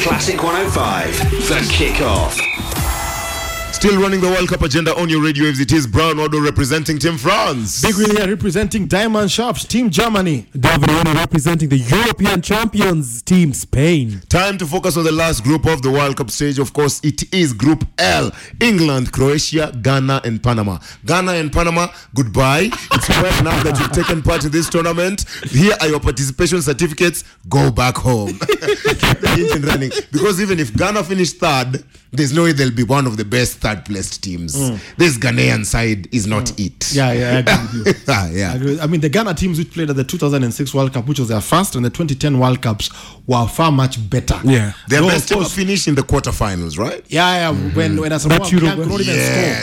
Classic 105, The Kickoff. Still running the World Cup agenda on your radio waves. It is Brown Odo representing Team France. Big Win here representing Diamond Sharps, Team Germany. David Ono representing the European champions, Team Spain. Time to focus on the last group of the World Cup stage. Of course, it is Group L. England, Croatia, Ghana, and Panama. Ghana and Panama, goodbye. It's well now that you've taken part in this tournament. Here are your participation certificates. Go back home. Keep the engine running. Because even if Ghana finish third, there's no way they'll be one of the best third-placed teams. This Ghanaian side is not it. Yeah, I agree with you. Yeah. I agree. I mean, the Ghana teams which played at the 2006 World Cup, which was their first, and the 2010 World Cups were far much better. Yeah. Their Though, best of ever course, finish in the quarterfinals, right? Yeah. When Asamoah Gyan could not even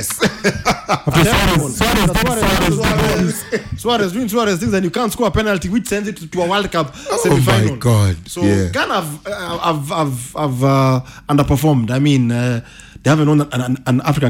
score. Suarez doing Suarez things, and you can't score a penalty, which sends it to a World Cup semi-final. Oh my God! So Ghana have underperformed. I mean, they haven't won an African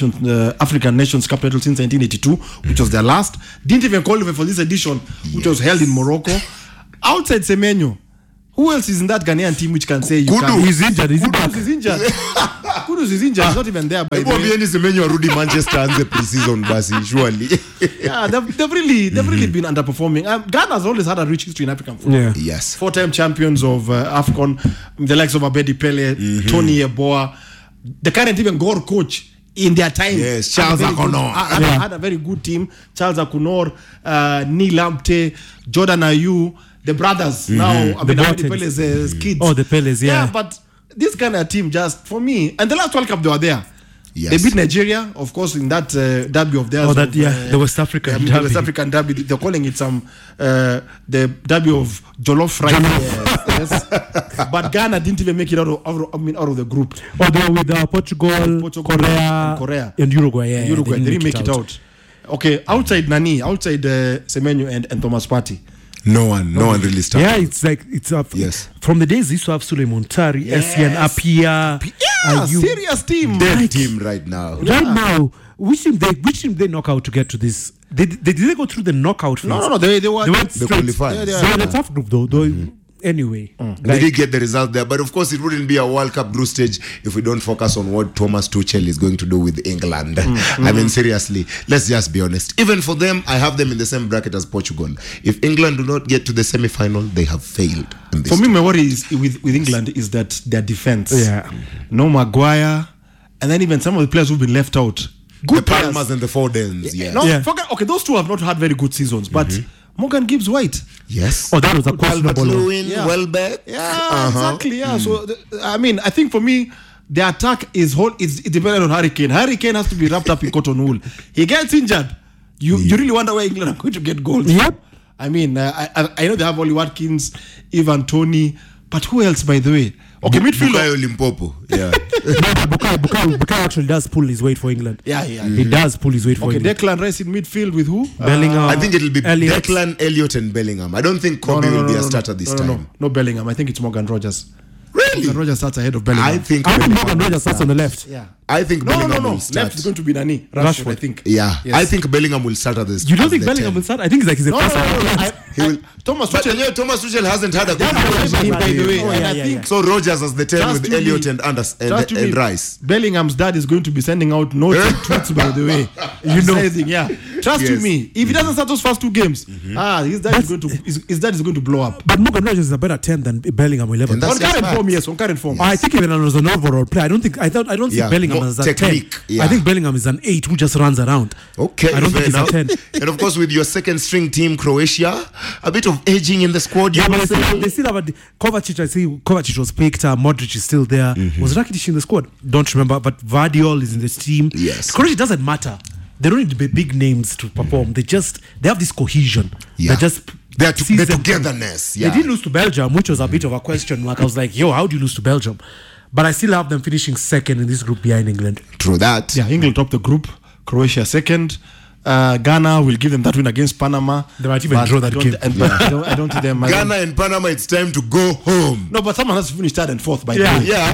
Nations Cup title since 1982, which was their last. Didn't even qualify for this edition, which was held in Morocco. Outside Semenyo, who else is in that Ghanaian team which can say you can? He's injured. Kudus is injured. Kudus is injured. He's not even there. By the way. Semenyo Rudy Manchester and the pre-season basi surely. Yeah, they've really been underperforming. Ghana has always had a rich history in African football. Yeah. Yes. 4-time champions of AFCON, the likes of Abedi Pele, Tony Yeboah, the current even goal coach in their time. Yes, Charles Akonor. Had a very good team. Charles Akonor, Neil Lamptey, Jordan Ayew, the brothers. Now, Abedi Pele's kids. Oh, the Peles, yeah. Yeah, but this kind of team just, for me, and the last World Cup they were there. Yes. They beat Nigeria, of course, in that derby of theirs. The West African derby. The West African derby. They're calling it the derby of Jollof rice. Yes. But Ghana didn't even make it out of the group. Oh, they were with Portugal, Korea, and Uruguay. Yeah, Uruguay. They didn't make it out. Okay, outside Semenyo and Thomas Partey. No one really started. Yeah, it's like yes. From the days they used to have Suleiman Tari, Essien Apia. Yeah, serious team. Dead team right now. Right now, which team they knock out to get to this? Did they go through the knockout phase? No. They went They straight. qualified. They were in a tough group though. Anyway, They did get the result there, but of course it wouldn't be a World Cup group stage if we don't focus on what Thomas Tuchel is going to do with England. I mean, seriously, let's just be honest. Even for them, I have them in the same bracket as Portugal. If England do not get to the semi-final, they have failed in this. For me, my worry is with England is that their defense. Yeah. No Maguire, and then even some of the players who've been left out. The Palmers and the Fodens, yes. Okay, those two have not had very good seasons, but Morgan Gibbs-White. Yes. Oh, that was a questionable one. Welbeck. Yeah, exactly. Yeah. So, I mean, I think for me, the attack is dependent on Harry Kane. Harry Kane has to be wrapped up in cotton wool. He gets injured. You really wonder where England are going to get goals. Yep. I mean, I know they have Ollie Watkins, Ivan Toney, but who else, by the way? Okay, midfield. Bukayo Limpopo. Yeah. Bukayo actually does pull his weight for England. Yeah. He does pull his weight for England. Declan Rice in midfield with who? Bellingham. I think it'll be Elliott. Declan, Elliott, and Bellingham. I don't think Kobe will be a starter this time. No, Bellingham. I think it's Morgan Rogers. Really? Morgan Rogers starts ahead of Bellingham. I think Morgan Rogers starts on the left. Yeah. I think Bellingham will start. Left is going to be Nani. Rashford, I think. Yeah. Yes. I think Bellingham will start at this. You don't think Bellingham will start? I think it's like he's a No. Thomas Tuchel hasn't had a good season, by the way. I think so Rogers as the 10 with Elliott and Rice. Bellingham's dad is going to be sending out notes and tweets, by the way. You know. Trust you me. If he doesn't start those first two games, his dad is going to blow up. But Morgan Rogers is a better 10 than Bellingham 11. On current form. I think even as an overall player, I don't see Bellingham as a 10. Yeah. I think Bellingham is an 8 who just runs around. Okay, I don't think he's a 10. And of course, with your second string team, Croatia, a bit of aging in the squad. Yeah, but they still have Kovacic. I see Kovacic was picked. Modric is still there. Was Rakitic in the squad? Don't remember. But Vardiol is in this team. Yes. Croatia doesn't matter. They don't need to be big names to perform. They have this cohesion. Yeah. Their togetherness. Yeah. They didn't lose to Belgium, which was a bit of a question mark. I was like, how do you lose to Belgium? But I still have them finishing second in this group behind England. True that. Yeah, England top the group, Croatia second. Ghana will give them that win against Panama. They might even draw that game. I don't think them. Ghana and Panama, it's time to go home. No, but someone has to finish third and fourth by the way. Yeah.